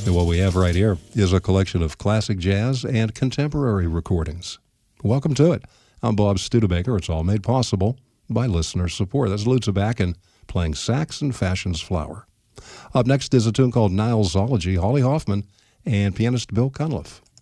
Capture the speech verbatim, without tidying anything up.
And what we have right here is a collection of classic jazz and contemporary recordings. Welcome to it. I'm Bob Studebaker. It's all made possible by listener support. That's Lou Tabackin playing sax and Fashion's Flower. Up next is a tune called Nilesology, Holly Hoffman and pianist Bill Cunliffe.